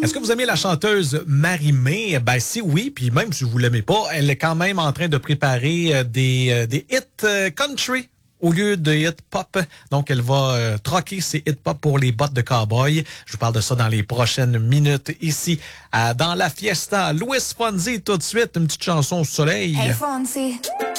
Est-ce que vous aimez la chanteuse Marie-Mé? Ben si oui, puis même si vous l'aimez pas, elle est quand même en train de préparer des hits country au lieu de hip-hop. Donc, elle va troquer ses hip-hop pour les bottes de cow-boy. Je vous parle de ça dans les prochaines minutes ici dans la Fiesta. Louis Fonzi, tout de suite, une petite chanson au soleil. Hey Fonzie.